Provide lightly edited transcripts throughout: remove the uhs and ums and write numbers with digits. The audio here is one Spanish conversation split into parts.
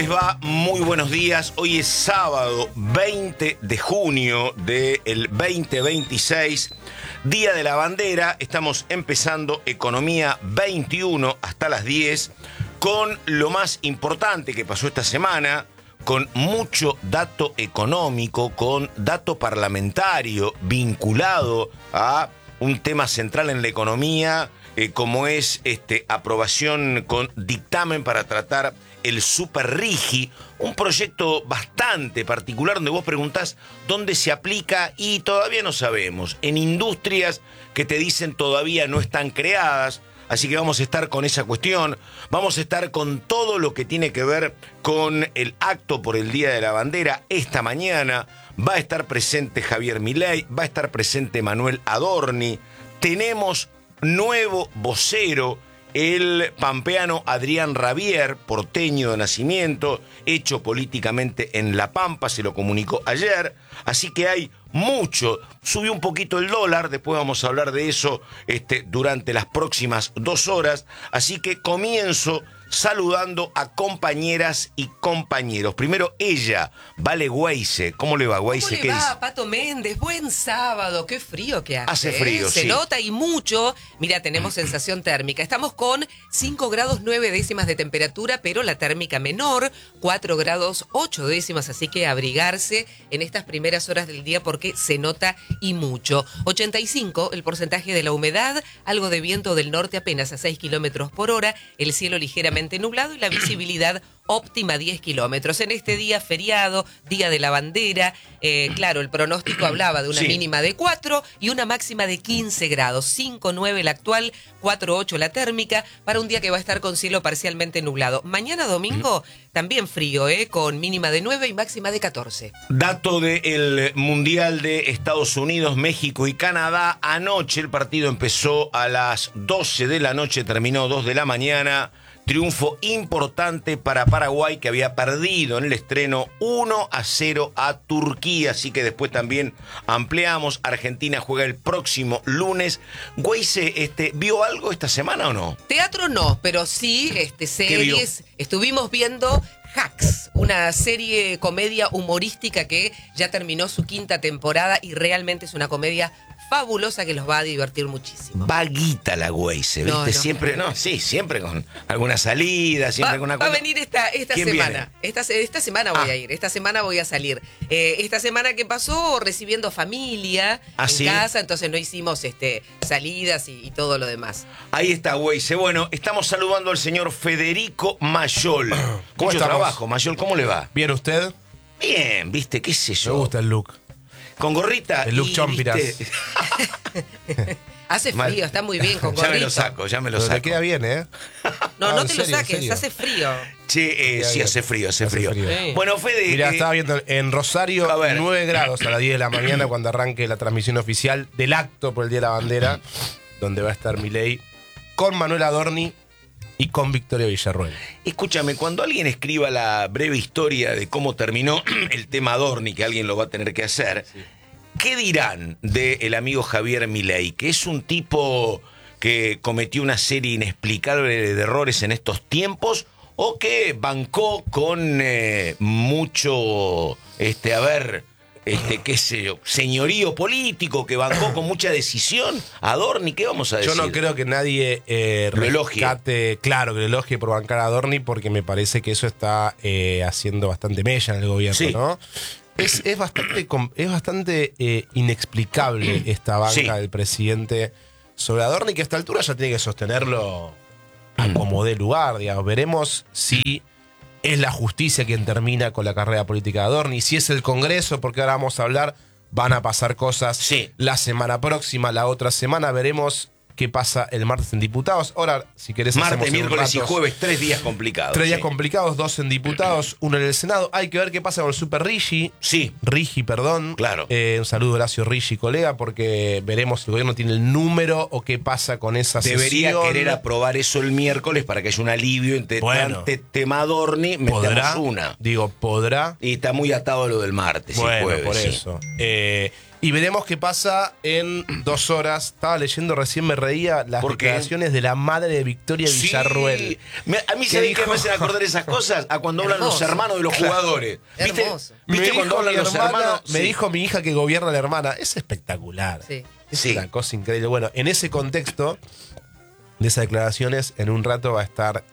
les va? Muy buenos días. Hoy es sábado 20 de junio del 2026, Día de la Bandera. Estamos empezando Economía 21 hasta las 10 con lo más importante que pasó esta semana, con mucho dato económico, con dato parlamentario vinculado a un tema central en la economía, como es aprobación con dictamen para tratar el Super Rigi, un proyecto bastante particular donde vos preguntás dónde se aplica y todavía no sabemos. En industrias que te dicen todavía no están creadas, así que vamos a estar con esa cuestión, vamos a estar con todo lo que tiene que ver con el acto por el Día de la Bandera. Esta mañana va a estar presente Javier Milei, va a estar presente Manuel Adorni, tenemos nuevo vocero, el pampeano Adrián Rabier, porteño de nacimiento, hecho políticamente en La Pampa, se lo comunicó ayer, así que hay mucho. Subió un poquito el dólar, después vamos a hablar de eso durante las próximas 2 horas, así que comienzo saludando a compañeras y compañeros. Primero ella, Vale Weise. ¿Cómo le va, Weise? ¿Cómo le va, Pato Méndez? Buen sábado. Qué frío que hace. Hace frío, Se sí. nota y mucho. Mira, tenemos sensación térmica. Estamos con 5 grados 9 décimas de temperatura, pero la térmica menor, 4 grados 8 décimas, así que abrigarse en estas primeras horas del día porque se nota y mucho. 85 el porcentaje de la humedad, algo de viento del norte apenas a 6 kilómetros por hora, el cielo ligeramente nublado y la visibilidad óptima 10 kilómetros. En este día feriado, Día de la Bandera, claro, el pronóstico hablaba de una mínima de 4 y una máxima de 15 grados. 5,9 la actual, 4,8 la térmica, para un día que va a estar con cielo parcialmente nublado. Mañana domingo, también frío, con mínima de 9 y máxima de 14. Dato del Mundial de Estados Unidos, México y Canadá. Anoche el partido empezó a las 12 de la noche, terminó 2 de la mañana. Triunfo importante para Paraguay, que había perdido en el estreno 1-0 a Turquía, así que después también ampliamos. Argentina juega el próximo lunes. Weise, ¿vio algo esta semana o no? Teatro no, pero sí series. Estuvimos viendo Hacks, una serie comedia humorística que ya terminó su 5ª temporada y realmente es una comedia fabulosa que los va a divertir muchísimo. Vaguita la Weise, ¿viste? Siempre con alguna salida, siempre con una cosa. Va a venir esta semana. Esta semana voy a ir, esta semana voy a salir. Esta semana que pasó recibiendo familia en casa, entonces no hicimos salidas y todo lo demás. Ahí está, Weise. Bueno, estamos saludando al señor Federico Mayol. ¿Cómo Mucho estamos? trabajo, Mayol, ¿cómo le va? ¿Bien usted? Bien, ¿viste? ¿Qué sé yo? Me gusta el look. Con gorrita. El look chompiras. Hace frío, está muy bien con gorrito. Ya me lo saco. Te queda bien, ¿eh? No te lo saques, hace frío. Che, sí, hace frío. Sí. Bueno, Fede... Mirá, estaba viendo en Rosario 9 grados a las 10 de la mañana cuando arranque la transmisión oficial del acto por el Día de la Bandera, donde va a estar Milei con Manuel Adorni y con Victoria Villarruel. Escúchame, cuando alguien escriba la breve historia de cómo terminó el tema Adorni, que alguien lo va a tener que hacer, ¿qué dirán del amigo Javier Milei? Que es un tipo que cometió una serie inexplicable de errores en estos tiempos, o que bancó con mucho, qué sé yo, señorío político, que bancó con mucha decisión. Adorni, ¿qué vamos a decir? Yo no creo que nadie lo elogie. Claro, que lo elogie por bancar a Adorni, porque me parece que eso está haciendo bastante mella en el gobierno, ¿no? Es bastante inexplicable esta banca del presidente sobre Adorni, que a esta altura ya tiene que sostenerlo a como dé lugar, digamos. Veremos si es la justicia quien termina con la carrera política de Adorni, si es el Congreso, porque ahora vamos a hablar, van a pasar cosas la semana próxima, la otra semana, veremos qué pasa el martes en diputados. Ahora, si querés, martes, miércoles y jueves, 3 días complicados. 3 días complicados, 2 en diputados, 1 en el Senado. Hay que ver qué pasa con el Super Rigi. Rigi, perdón. Claro. Un saludo a Horacio Rigi, colega, porque veremos si el gobierno tiene el número o qué pasa con esa Debería sesión. querer aprobar eso el miércoles para que haya un alivio entre tema Adorni, metemos una. Podrá. Y está muy atado a lo del martes. Bueno, y jueves, por eso. Y veremos qué pasa en 2 horas. Estaba leyendo, recién me reía, las declaraciones de la madre de Victoria Villarruel. A mí, ¿sabés qué me hacen acordar esas cosas? A cuando hablan los hermanos de los jugadores. ¿Viste? ¿Viste cuando hablan los hermanos? Me dijo mi hija que gobierna la hermana. Es espectacular. Sí. Es una cosa increíble. Bueno, en ese contexto de esas declaraciones, en un rato va a estar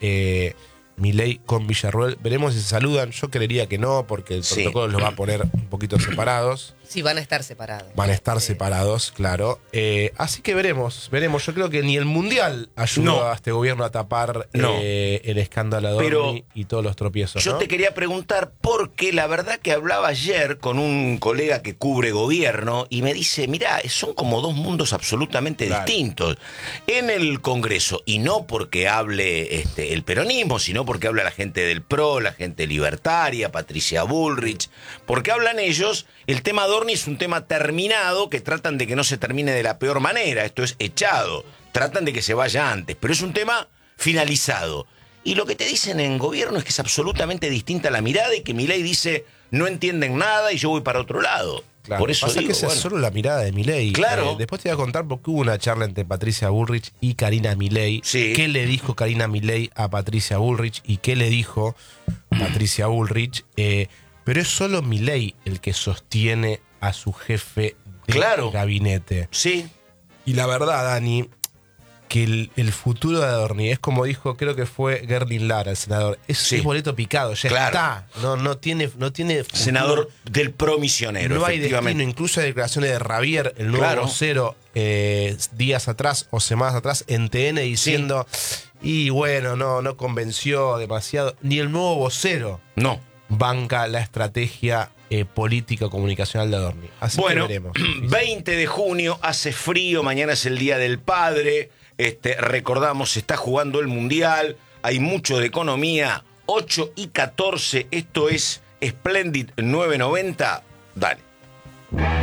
Milei con Villarruel. Veremos si se saludan. Yo creería que no, porque el protocolo los va a poner un poquito separados. Sí, van a estar separados. Van a estar separados, claro. Así que veremos. Yo creo que ni el Mundial ayuda a este gobierno a tapar el escándalo de Adorni y todos los tropiezos. Yo te quería preguntar, porque la verdad que hablaba ayer con un colega que cubre gobierno y me dice, mirá, son como 2 mundos absolutamente distintos. En el Congreso, y no porque hable el peronismo, sino porque habla la gente del PRO, la gente libertaria, Patricia Bullrich, porque hablan ellos, el tema Adorni es un tema terminado que tratan de que no se termine de la peor manera, esto es echado, tratan de que se vaya antes, pero es un tema finalizado. Y lo que te dicen en gobierno es que es absolutamente distinta la mirada y que Milei dice, no entienden nada y yo voy para otro lado. Claro, por eso pasa que esa es solo la mirada de Milei. Claro. Después te voy a contar porque hubo una charla entre Patricia Bullrich y Karina Milei. Sí. ¿Qué le dijo Karina Milei a Patricia Bullrich y qué le dijo Patricia Bullrich? Pero es solo Milei el que sostiene a su jefe de gabinete. Sí. Y la verdad, Dani, que el futuro de Adorni es como dijo, creo que fue Gerlin Lara, el senador, es boleto picado, ya está. No tiene futuro. Senador del PRO misionero, no hay destino, incluso hay declaraciones de Ravier, el nuevo vocero, días atrás o semanas atrás en TN diciendo, y bueno, no convenció demasiado, ni el nuevo vocero banca la estrategia política comunicacional de Adorni. Así que veremos. 20 de junio, hace frío, mañana es el Día del Padre. Recordamos, se está jugando el Mundial, hay mucho de economía, 8:14, esto es Splendid 990, dale.